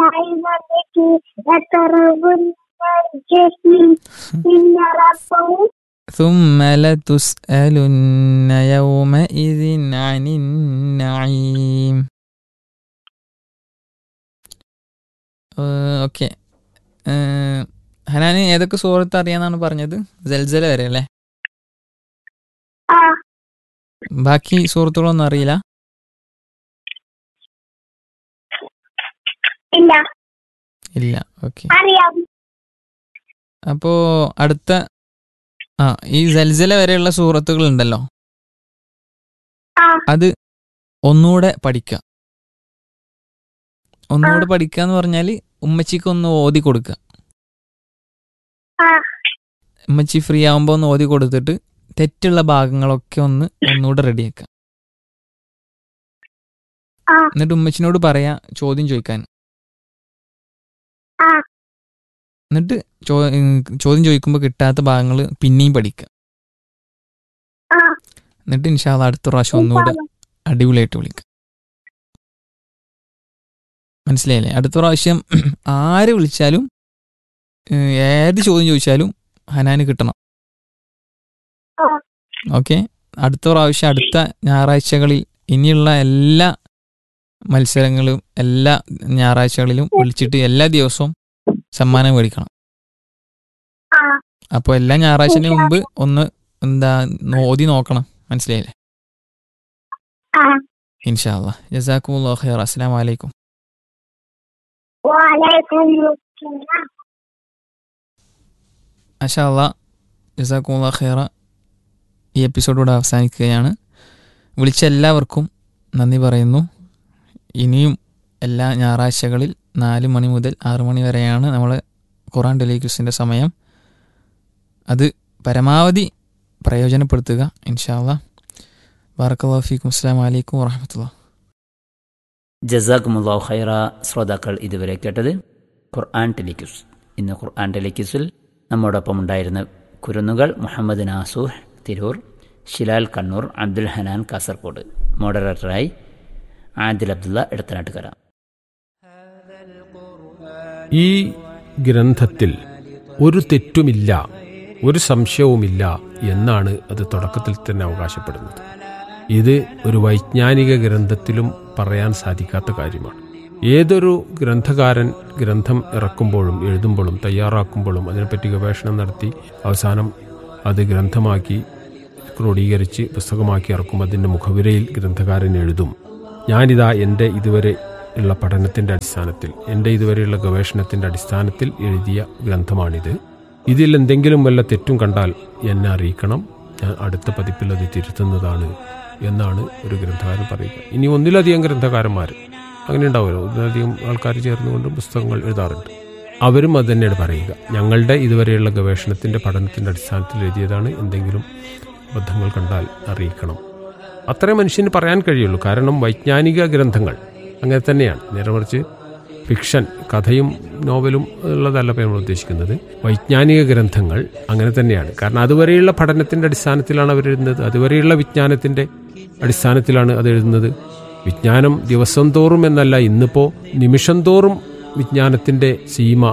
ريب فيه لترون الجحيم إن ربهم ثم لتسألن يومئذ عن النعيم. Okay, ഹനാന് ഏതൊക്കെ സൂറത്ത് അറിയാന്നാണ് പറഞ്ഞത്? സൽസല വരെ അല്ലേ? ബാക്കി സൂറത്തുകളൊന്നും അറിയില്ല? ഇല്ല. ഓക്കെ, അപ്പോ അടുത്ത ഈ സൽസല വരെയുള്ള സൂറത്തുകൾ ഉണ്ടല്ലോ, അത് ഒന്നുകൂടെ പഠിക്കുക. ഒന്നുകൂടെ പഠിക്കുക എന്ന് പറഞ്ഞാല് ഉമ്മച്ചിക്ക് ഒന്ന് ഓതി കൊടുക്കുക. ഉമ്മച്ചി ഫ്രീ ആവുമ്പോൾ ഒന്ന് ഓതി കൊടുത്തിട്ട് തെറ്റുള്ള ഭാഗങ്ങളൊക്കെ ഒന്നുകൂടെ റെഡിയാക്കുക. എന്നിട്ട് ഉമ്മച്ചിനോട് പറയാ ചോദ്യം ചോദിക്കാൻ. എന്നിട്ട് ചോദ്യം ചോദിക്കുമ്പോൾ കിട്ടാത്ത ഭാഗങ്ങൾ പിന്നെയും പഠിക്കുക. എന്നിട്ട് ഇൻഷാ അല്ലാഹ് അടുത്ത പ്രാവശ്യം ഒന്നുകൂടെ അടിപൊളിയായിട്ട് വിളിക്കുക. മനസ്സിലായില്ലേ? അടുത്ത പ്രാവശ്യം ആര് വിളിച്ചാലും ഏത് ചോദ്യം ചോദിച്ചാലും ഹനാന് കിട്ടണം. ഓക്കെ, അടുത്ത പ്രാവശ്യം അടുത്ത ഞായറാഴ്ചകളിൽ ഇനിയുള്ള എല്ലാ മത്സരങ്ങളും എല്ലാ ഞായറാഴ്ചകളിലും വിളിച്ചിട്ട് എല്ലാ ദിവസവും സമ്മാനം മേടിക്കണം. അപ്പോൾ എല്ലാ ഞായറാഴ്ചന് മുമ്പ് ഒന്ന് ഓതി നോക്കണം. മനസ്സിലായില്ലേ? ഇൻഷാ അല്ലാഹ്. ജസാക്കുമുല്ലാഹു ഖൈറ. അസ്സലാമു അലൈക്കും. മാഷാ അല്ലാഹ്, ജസാക്കുമുല്ലാഹു ഖൈറ. ഈ എപ്പിസോഡോടെ അവസാനിക്കുകയാണ്. വിളിച്ച എല്ലാവർക്കും നന്ദി പറയുന്നു. ഇനിയും എല്ലാ ഞായറാഴ്ചകളിൽ 4 മണി മുതൽ 6 മണി വരെയാണ് നമ്മൾ ഖുർആൻ ഡെയിലി ക്വിസിൻ്റെ സമയം. അത് പരമാവധി പ്രയോജനപ്പെടുത്തുക ഇൻഷാ അല്ലാഹ്. ബാറക്കല്ലാഹു ഫീക്കും. അസ്സലാമു അലൈക്കും വറഹ്മത്തുള്ളാഹി. ജസാക്കുമുല്ലാഹു ഖൈറ. ശ്രോതാക്കൾ ഇതുവരെ കേട്ടത് ഖുർആൻ ടെലിക്യൂസ്. ഇന്ന് ഖുർആൻ ടെലിക്യൂസിൽ നമ്മോടൊപ്പം ഉണ്ടായിരുന്ന കുരുന്നുകൾ മുഹമ്മദ് നാസൂഹ് തിരൂർ, ഷിലാൽ കണ്ണൂർ, അബ്ദുൽ ഹനാൻ കാസർഗോഡ്. മോഡറേറ്ററായി ആദിൽ അബ്ദുള്ള എടത്തനാട്ടുകര. ഈ ഗ്രന്ഥത്തിൽ ഒരു തെറ്റുമില്ല, ഒരു സംശയവുമില്ല എന്നാണ് അത് തുടക്കത്തിൽ തന്നെ അവകാശപ്പെടുന്നത്. ഇത് ഒരു വൈജ്ഞാനിക ഗ്രന്ഥത്തിലും പറയാൻ സാധിക്കാത്ത കാര്യമാണ്. ഏതൊരു ഗ്രന്ഥകാരൻ ഗ്രന്ഥം ഇറക്കുമ്പോഴും എഴുതുമ്പോഴും തയ്യാറാക്കുമ്പോഴും അതിനെപ്പറ്റി ഗവേഷണം നടത്തി അവസാനം അത് ഗ്രന്ഥമാക്കി ക്രോഡീകരിച്ച് പുസ്തകമാക്കി ഇറക്കും. അതിൻ്റെ മുഖവിരയിൽ ഗ്രന്ഥകാരൻ എഴുതും, ഞാനിതാ എൻ്റെ ഇതുവരെ ഉള്ള പഠനത്തിൻ്റെ അടിസ്ഥാനത്തിൽ, എൻ്റെ ഇതുവരെയുള്ള ഗവേഷണത്തിൻ്റെ അടിസ്ഥാനത്തിൽ എഴുതിയ ഗ്രന്ഥമാണിത്. ഇതിൽ എന്തെങ്കിലും വല്ല തെറ്റും കണ്ടാൽ എന്നെ അറിയിക്കണം, ഞാൻ അടുത്ത പതിപ്പിൽ അത് തിരുത്തുന്നതാണ് എന്നാണ് ഒരു ഗ്രന്ഥകാരൻ പറയുക. ഇനി ഒന്നിലധികം ഗ്രന്ഥകാരന്മാർ അങ്ങനെ ഉണ്ടാവുമല്ലോ, ഒന്നിലധികം ആൾക്കാർ ചേർന്നുകൊണ്ട് പുസ്തകങ്ങൾ എഴുതാറുണ്ട്. അവരും അത് തന്നെയാണ് പറയുക, ഞങ്ങളുടെ ഇതുവരെയുള്ള ഗവേഷണത്തിൻ്റെ പഠനത്തിൻ്റെ അടിസ്ഥാനത്തിൽ എഴുതിയതാണ്, എന്തെങ്കിലും അബദ്ധങ്ങൾ കണ്ടാൽ അറിയിക്കണം. അത്രേ മനുഷ്യന് പറയാൻ കഴിയുള്ളൂ. കാരണം വൈജ്ഞാനിക ഗ്രന്ഥങ്ങൾ അങ്ങനെ തന്നെയാണ്. നേരെ മറിച്ച് ഫിക്ഷൻ, കഥയും നോവലും ഉള്ളതല്ല നമ്മൾ ഉദ്ദേശിക്കുന്നത്. വൈജ്ഞാനിക ഗ്രന്ഥങ്ങൾ അങ്ങനെ തന്നെയാണ്. കാരണം അതുവരെയുള്ള പഠനത്തിൻ്റെ അടിസ്ഥാനത്തിലാണ് അവരെഴുതുന്നത്, അതുവരെയുള്ള വിജ്ഞാനത്തിൻ്റെ അടിസ്ഥാനത്തിലാണ് അത് എഴുതുന്നത്. വിജ്ഞാനം ദിവസം തോറും എന്നല്ല, ഇന്നിപ്പോൾ നിമിഷം തോറും വിജ്ഞാനത്തിൻ്റെ സീമ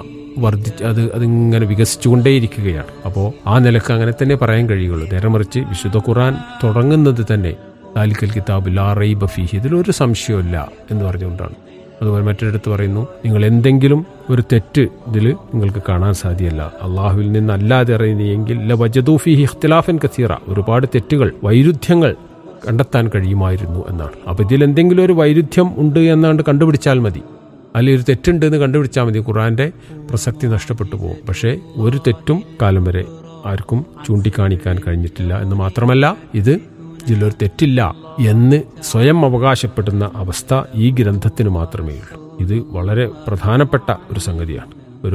അതിങ്ങനെ വികസിച്ചുകൊണ്ടേയിരിക്കുകയാണ്. അപ്പോൾ ആ നിലക്ക് അങ്ങനെ തന്നെ പറയാൻ കഴിയുള്ളൂ. നേരെ മറിച്ച് വിശുദ്ധ ഖുർആൻ തുടങ്ങുന്നത് തന്നെ ദാലിക്കൽ കിതാബ് ലാ റൈബ ഫീഹി, ഇതിലൊരു സംശയമില്ല എന്ന് പറഞ്ഞുകൊണ്ടാണ്. അതുപോലെ മറ്റൊരിടത്ത് പറയുന്നു, നിങ്ങൾ എന്തെങ്കിലും ഒരു തെറ്റ് ഇതിൽ നിങ്ങൾക്ക് കാണാൻ സാധ്യമല്ല, അള്ളാഹുവിൽ നിന്നല്ലാതെ അറിയുന്നെങ്കിൽ ലവജദൂ ഫീഹി ഇഖ്തിലാഫൻ കസീറ, ഒരുപാട് തെറ്റുകൾ, വൈരുദ്ധ്യങ്ങൾ കണ്ടെത്താൻ കഴിയുമായിരുന്നു എന്നാണ്. അപ്പോൾ ഇതിൽ എന്തെങ്കിലും ഒരു വൈരുദ്ധ്യം ഉണ്ട് എന്നാണ്ട് കണ്ടുപിടിച്ചാൽ മതി, അല്ലെങ്കിൽ ഒരു തെറ്റുണ്ട് എന്ന് കണ്ടുപിടിച്ചാൽ മതി, ഖുർആന്റെ പ്രസക്തി നഷ്ടപ്പെട്ടു പോകും. പക്ഷേ ഒരു തെറ്റും കാലം വരെ ആർക്കും ചൂണ്ടിക്കാണിക്കാൻ കഴിഞ്ഞിട്ടില്ല എന്ന് മാത്രമല്ല, ഇതിലൊരു തെറ്റില്ല എന്ന് സ്വയം അവകാശപ്പെടുന്ന അവസ്ഥ ഈ ഗ്രന്ഥത്തിന് മാത്രമേ ഉള്ളൂ. ഇത് വളരെ പ്രധാനപ്പെട്ട ഒരു സംഗതിയാണ്. ഒരു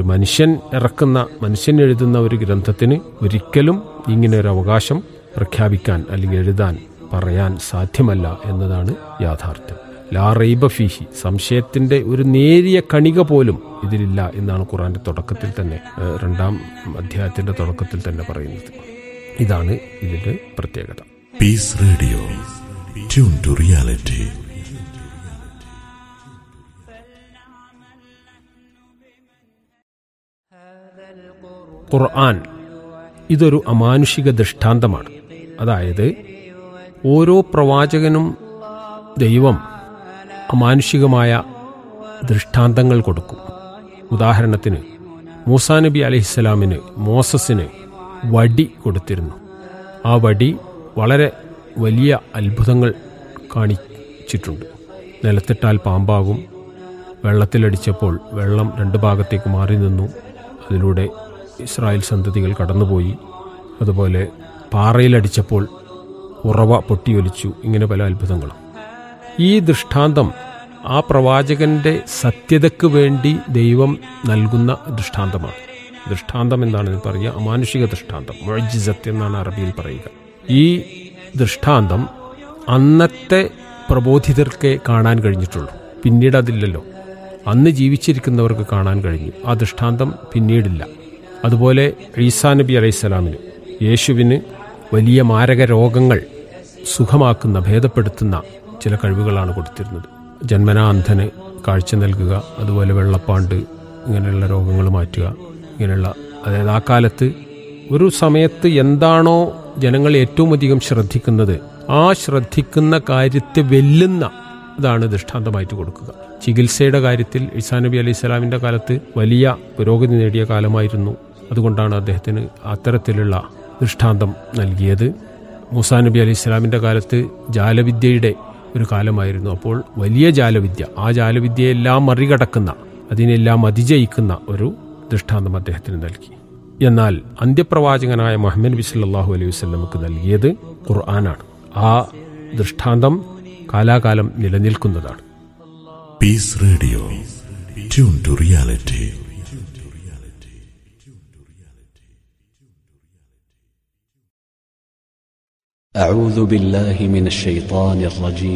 മനുഷ്യൻ എഴുതുന്ന ഒരു ഗ്രന്ഥത്തിന് ഒരിക്കലും ഇങ്ങനെ ഒരു അവകാശം പ്രഖ്യാപിക്കാൻ അല്ലെങ്കിൽ എഴുതാൻ പറയാൻ സാധ്യമല്ല എന്നതാണ് യാഥാർത്ഥ്യം. ലാ റൈബ ഫീഹി, സംശയത്തിന്റെ ഒരു നേരിയ കണിക പോലും ഇതിലില്ല എന്നാണ് ഖുർആന്റെ തുടക്കത്തിൽ തന്നെ, 2-ാം അധ്യായത്തിന്റെ തുടക്കത്തിൽ തന്നെ പറയുന്നത്. ഇതാണ് ഇതിന്റെ പ്രത്യേകത. Piece radio, tune to reality. ഖുർആൻ ഇതൊരു അമാനുഷിക ദൃഷ്ടാന്തമാണ്. അതായത് ഓരോ പ്രവാചകനും ദൈവം അമാനുഷികമായ ദൃഷ്ടാന്തങ്ങൾ കൊടുക്കും. ഉദാഹരണത്തിന് മൂസാ നബി അലൈഹിസ്സലാമിന് മോസസിന് വടി കൊടുത്തിരുന്നു. ആ വടി വളരെ വലിയ അത്ഭുതങ്ങൾ കാണിച്ചിട്ടുണ്ട്. നിലത്തിട്ടാൽ പാമ്പാകും, വെള്ളത്തിലടിച്ചപ്പോൾ വെള്ളം രണ്ട് ഭാഗത്തേക്ക് മാറി നിന്നു, അതിലൂടെ ഇസ്രായേൽ സന്തതികൾ കടന്നുപോയി. അതുപോലെ പാറയിലടിച്ചപ്പോൾ ഉറവ പൊട്ടിയൊലിച്ചു. ഇങ്ങനെ പല അത്ഭുതങ്ങളും. ഈ ദൃഷ്ടാന്തം ആ പ്രവാചകന്റെ സത്യതയ്ക്ക് വേണ്ടി ദൈവം നൽകുന്ന ദൃഷ്ടാന്തമാണ്. ദൃഷ്ടാന്തം എന്താണെന്ന് പറയുക, അമാനുഷിക ദൃഷ്ടാന്തം, മുഅ്ജിസത്ത് എന്നാണ് അറബിയിൽ പറയുക. ഈ ദൃഷ്ടാന്തം അന്നത്തെ പ്രബോധിതർക്കേ കാണാൻ കഴിഞ്ഞിട്ടുള്ളൂ. പിന്നീട് അതില്ലല്ലോ. അന്ന് ജീവിച്ചിരിക്കുന്നവർക്ക് കാണാൻ കഴിഞ്ഞു. ആ ദൃഷ്ടാന്തം പിന്നീടില്ല. അതുപോലെ ഈസാ നബി അലൈഹിസ്സലാമിന്, യേശുവിന് വലിയ മാരക രോഗങ്ങൾ സുഖമാക്കുന്ന, ഭേദപ്പെടുത്തുന്ന ചില കഴിവുകളാണ് കൊടുത്തിരുന്നത്. ജന്മനാ അന്ധന് കാഴ്ച നൽകുക, അതുപോലെ വെള്ളപ്പാണ്ട്, ഇങ്ങനെയുള്ള രോഗങ്ങൾ മാറ്റുക, ഇങ്ങനെയുള്ള. അതായത് ആ കാലത്ത് ഒരു സമയത്ത് എന്താണോ ജനങ്ങൾ ഏറ്റവും അധികം ശ്രദ്ധിക്കുന്നത്, ആ ശ്രദ്ധിക്കുന്ന കാര്യത്തെ വെല്ലുന്ന ഇതാണ് ദൃഷ്ടാന്തമായിട്ട് കൊടുക്കുക. ചികിത്സയുടെ കാര്യത്തിൽ ഈസാ നബി അലൈഹി സ്വലാമിൻ്റെ കാലത്ത് വലിയ പുരോഗതി നേടിയ കാലമായിരുന്നു. അതുകൊണ്ടാണ് അദ്ദേഹത്തിന് അത്തരത്തിലുള്ള ദൃഷ്ടാന്തം നൽകിയത്. മൂസാ നബി അലൈഹി സ്വലാമിൻ്റെ കാലത്ത് ജാലവിദ്യയുടെ ഒരു കാലമായിരുന്നു. അപ്പോൾ വലിയ ജാലവിദ്യ, ആ ജാലവിദ്യയെല്ലാം മറികടക്കുന്ന, അതിനെല്ലാം അതിജയിക്കുന്ന ഒരു ദൃഷ്ടാന്തം അദ്ദേഹത്തിന് നൽകി. എന്നാൽ അന്ത്യപ്രവാചകനായ മുഹമ്മദ് നബി സല്ലല്ലാഹു അലൈഹി വസല്ലമക്ക് നൽകിയത് ഖുർആനാണ്. ആ ദൃഷ്ടാന്തം കാലാകാലം നിലനിൽക്കുന്നതാണ്. Peace Radio. Tune to reality. أعوذ بالله من الشيطان الرجيم.